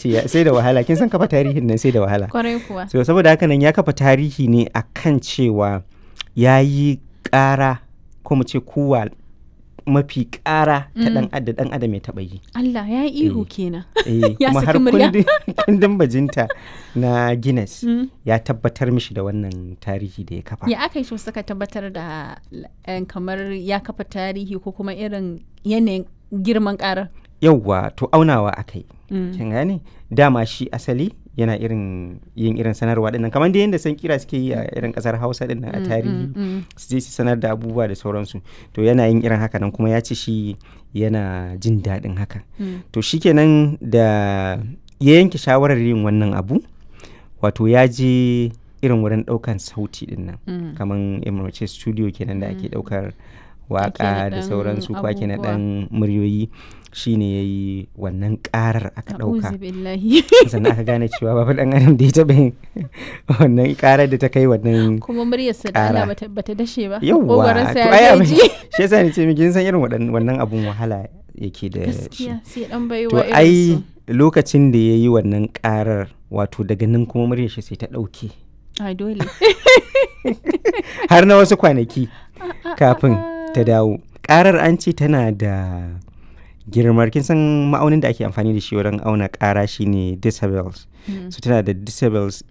ce sai da wahala, kin san kafa tarihin nan sai da wahala. Kwarai kuwa. So saboda haka nan ya kafa tarihi ne akan cewa ya yi ƙara ko mu ce kuwa mafi ƙara ta ɗan adam ya taɓa yi. Allah ya yi ihu kenan. Ya kuma har saki murya. kundin bajinta na Guinness ya tabbatar mishi da wannan tarihi da ya kafa. Ya aka yi shi suka tabbatar da kamar ya kafa tarihi ko kuma irin yanayin girman ƙarar? Yauwa to aunawa aka yi. Kin gane? Dama shi asali yana yin irin sanarwa dinnan kamar da yadda san kira suke yi a irin kasar Hausa dinnan a tarihi su je su sanar da abubuwa da sauransu, to yana yin irin haka nan kuma ya ce shi yana jin daɗin haka. To shikenan da ya yanke shawarar yin wannan abu, wato ya je irin wurin ɗaukan sauti dinnan kamar emirce studio kenan da ake ɗaukar waka da sauransu ko ake na ɗan muryoyi, shine ya yi wannan karar aka ɗauka sannan aka gane cewa babu ɗan adam da ya taɓa yin wannan karar da ta kai wannan kuma muryarsa da Allah bata dashe ba. Yawwa to ai abin shi yasa ni ce miki san irin wannan abun wahala yake da shi. Gaskiya sai dan baiwa to ai lokacin da ya yi wannan karar, wato daga nan kuma muryar shi sai ta ɗauke. Ai dole. Har na wasu kwanaki kafin ta dawo. Karar an ce tana da girmar, kin san ma'aunin da ake amfani da shi wurin auna kara shine decibels. So tana da decibels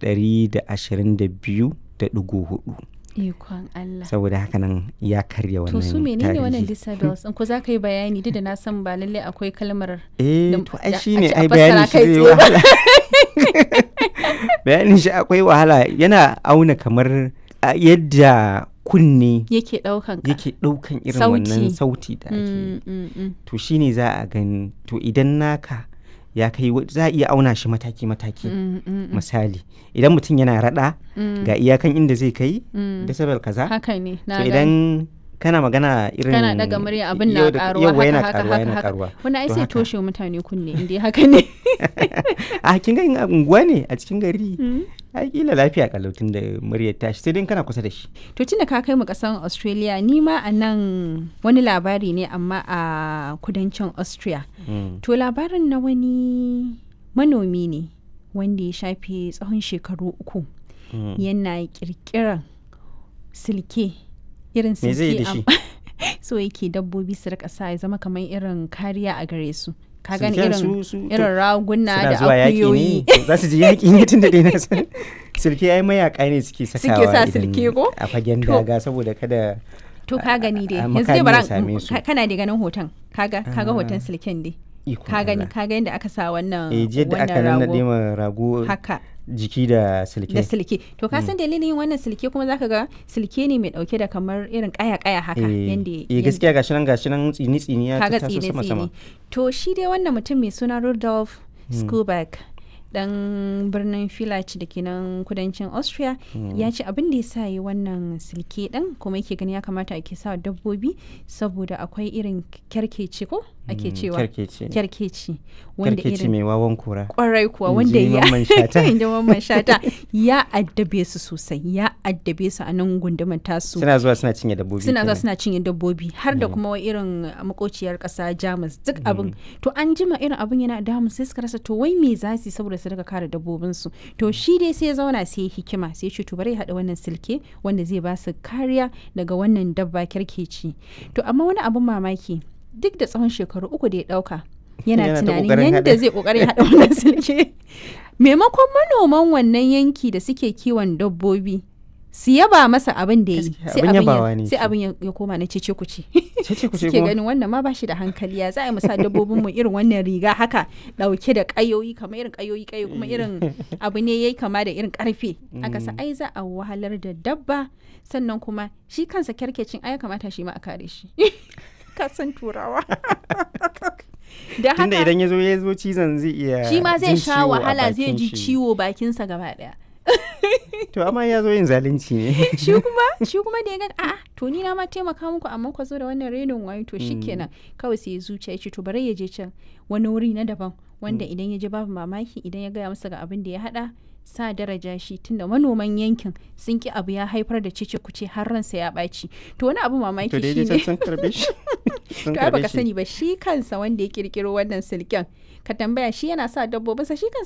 122.4. Ikon Allah. Saboda haka nan ya karya wannan To su menene wannan decibels? In ko za ka yi bayani duk da na san ba lalle akwai kalmar to ai shine ai bayanin shi zai wahala. Bayanin shi akwai wahala, yana auna kamar yadda kunne yake daukan irin wannan sauti da ake to shine za a gani. To idan naka ya kai za a iya auna shi mataki-mataki. Misali idan mutum yana rada ga iyakan inda zai kai decibel kaza. Haka ne. So idan kana magana irin kana daga murya abin na karuwa yana karuwa. Wani ai sai toshe mutane kunne inda haka ne. A kin ga unguwa ne a cikin gari. Ai kila lafiya kalautin da muryar tashi sai dai kana kusa da shi. To tunda ka kai mu kasan Australia, ni ma a nan wani labari ne amma a kudancin Austria. To labarin na wani manomi ne wanda ya shafe tsawon shekaru 3 yana kirkiran silke, irin silke. Me zai yi da shi? So yake dabbobi su rika sa ya zama kamar irin kariya a gare su. Ka gani irin raguna da akuyoyi za su ji yaƙi ne tun da dai na san silke ai mayaka ne suke sakawa idan a fagen daga saboda kada to ka gani dai yanzu dai bara kana da ganin hoton kaga hoton silken dai ka gani yadda aka sa wannan rago haka jiki da silke. To ka san dalilin yin wannan silke kuma zaka ga silke ne mai dauke da kamar irin kaya haka yanda gaskiya gashi nan tsini ya taso sama. To shi dai wannan mutum mai suna Rudolf Skuback dan birnin Villach da ke nan kudancin Austria ya ce abin da ya sa yi wannan silke din kuma yake gani ya kamata ake sa dabbobi saboda akwai irin kyarkeci ko ake cewa kyarkeci wanda irin mai wawan kura kwarai kuwa wanda ya inda Mamman Shata ya addabe su sosai, ya addabe su a nan gundumar tasu. Suna zuwa suna cinye dabbobi har da kuma irin makociyar kasa Jamus duk abin. To an jima irin abin yana damu sai suka rasa to wai me za su saboda su daga kare dabbobinsu. To shi dai sai ya zauna sai hikima sai ya ce to bari ya haɗa wannan silke wanda zai ba su kariya daga wannan dabba kyarkeci. To amma wani abin mamaki duk da tsawon shekaru 3 da ya ɗauka yana tunanin yadda zai ƙoƙarin haɗa wannan silke. Maimakon manoman wannan yanki da suke kiwon dabbobi su yaba masa abin da ya yi sai abin ya koma na cece kuce suke ganin wannan ma bashi da hankali, ya za a yi musa dabbobin mu irin wannan riga haka dauke da kayoyi kamar irin kayoyi kuma irin abu ne yayi kama da irin karfe aka sa ai za a wahalar da dabba, sannan kuma shi kansa kyarkecin ai kamata shi ma a kare shi. Ka san turawa. Da haka tunda idan ya zo cizon zai iya shi ma zai sha wahala, zai ji ciwo bakinsa gaba daya. To amma ya zo yin zalunci ne. shi kuma da ya ga a'a to ni na ma taimaka muku amma ku zo da wannan renin wayo to shikenan kawai sai ya zuciya ya ce to bari ya je can wani wuri na daban wanda idan ya je babu mamaki idan ya gaya masa ga abin da ya hada sa daraja shi tunda manoman yankin sun ki abu ya haifar da cece kuce har ransa ya ɓaci. To wani abu mamaki shi ne sun karbe shi. To ai baka sani ba shi kansa wanda ya kirkiro wannan silken ka tambaya shi yana sa dabbobinsa shi kansa